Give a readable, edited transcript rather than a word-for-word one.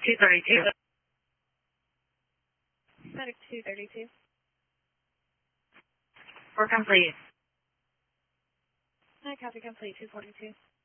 232. Medic 232. We're complete. I copy complete 242.